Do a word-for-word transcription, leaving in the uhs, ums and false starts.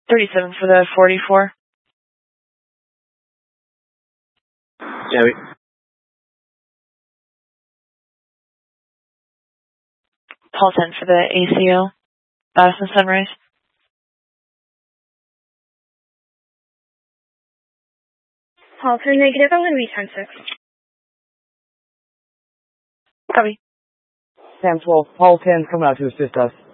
thirty-seven for the forty-four. Yeah, we, Paul ten for the A C O. Madison Sunrise. Paul ten negative, I'm going to be ten six. Copy. Sam twelve, Paul ten coming out to assist us.